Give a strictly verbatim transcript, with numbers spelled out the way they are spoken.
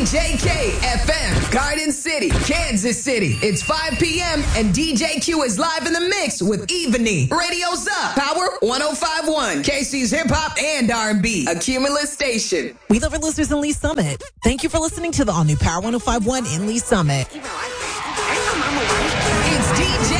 D J K F M, Garden City, Kansas City. It's five p.m. and D J Q is live in the mix with Ebony. Radio's up. Power one oh five point one. K C's Hip Hop and R and B. A Cumulus station. We love our listeners in Lee Summit. Thank you for listening to the all-new Power one oh five point one in Lee Summit. It's D J